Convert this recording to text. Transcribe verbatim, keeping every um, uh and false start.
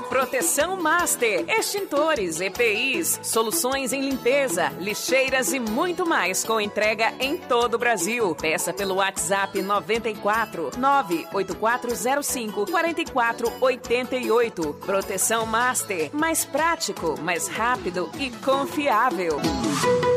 Proteção Master, extintores, E P Is, soluções em limpeza, lixeiras e muito mais com entrega em todo o Brasil. Peça pelo WhatsApp noventa e quatro, nove oito quatro zero cinco, quatro quatro oito oito. Proteção Master, mais prático, mais rápido e confiável.